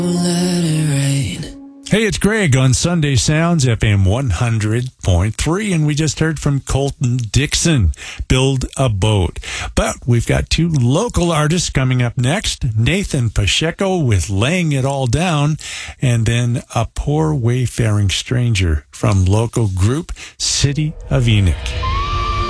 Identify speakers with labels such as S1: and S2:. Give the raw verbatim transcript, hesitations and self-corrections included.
S1: Let it rain.
S2: Hey, it's Greg on Sunday Sounds, F M one hundred point three, and we just heard from Colton Dixon, Build a Boat. But we've got two local artists coming up next, Nathan Pacheco with Laying It All Down, and then A Poor Wayfaring Stranger from local group City of Enoch.